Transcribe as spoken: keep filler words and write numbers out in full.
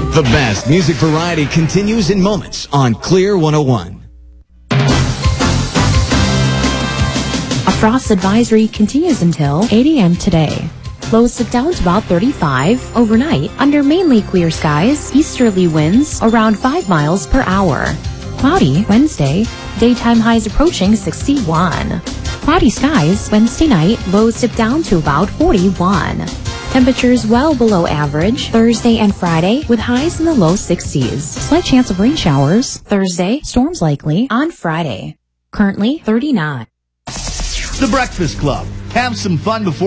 The best music variety continues in moments on Clear one oh one. A frost advisory continues until eight a.m. today. Lows dip down to about thirty-five overnight under mainly clear skies, easterly winds around five miles per hour. Cloudy Wednesday, daytime highs approaching sixty-one. Cloudy skies Wednesday night, lows dip down to about forty-one. Temperatures well below average Thursday and Friday with highs in the low sixties. Slight chance of rain showers Thursday, storms likely on Friday. Currently thirty-nine. The Breakfast Club. Have some fun before